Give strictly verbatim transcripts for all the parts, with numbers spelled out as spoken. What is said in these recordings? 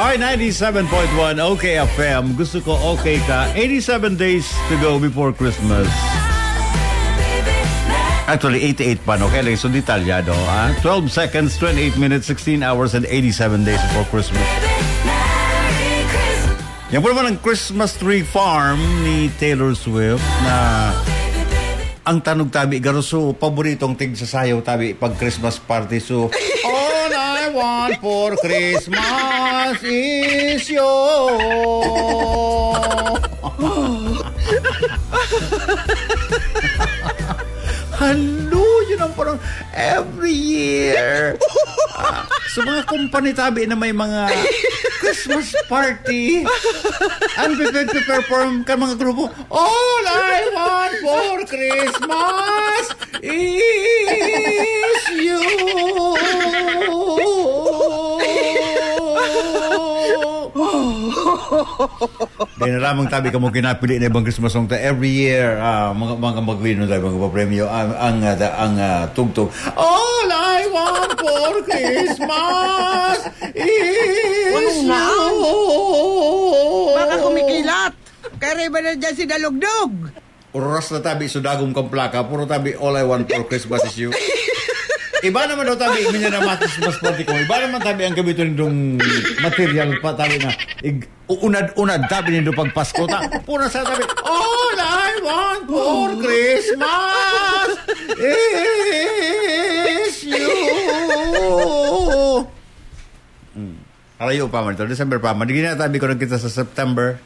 Alright, ninety-seven point one OK F M. Gusto ko okay ka. eighty-seven days to go before Christmas. Actually, eighty-eight pa, no? Kaya lang, so detalyado, ah? twelve seconds, twenty-eight minutes, sixteen hours, and eighty-seven days before Christmas. Yan po naman ang Christmas Tree Farm ni Taylor Swift na ang tanog tabi, garuso, paboritong tig sa sayaw tabi pag Christmas party. So, all I want for Christmas is you. Hello, yun ang parang every year. Uh, sa mga company tabi na may mga Christmas party, ang prepared to perform ka mga grupo, all I want for Christmas is you. Dinaramang tabi ka mo kinapili na ibang Christmas song ta every year. Uh, mga mga magwino tayo, mga papremyo ang ang, uh, ang uh, tugtog. All I want for Christmas is you. Baka kumikilat. Kaya ba na dyan si Dalugdog? Oras na tabi, sudagong kang plaka. Puro tabi, all I want for Christmas is you. Iba naman daw tabi, igmin niya na Christmas party ko. Iba naman tabi ang gabito nitong material pa tabi na ig, unad-unad tabi nito pag Pasko. Ta, pura sa tabi, all I want for Christmas is you. Hmm. Alayo pa man ito. December pa man. Hindi na tabi ko nagkita sa September.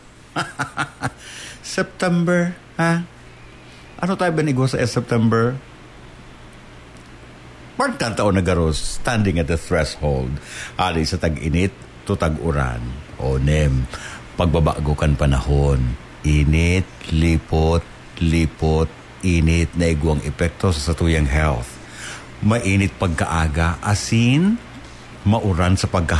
September, ha? Ano tayo ba nigo sa September? Partang taon na garos, standing at the threshold, ali sa tag-init to tag-uran. O nem, pagbabago kan panahon, init, lipot, lipot, init na iguang epekto sa satuyang health. Mainit pagkaaga, asin, mauran sa pagka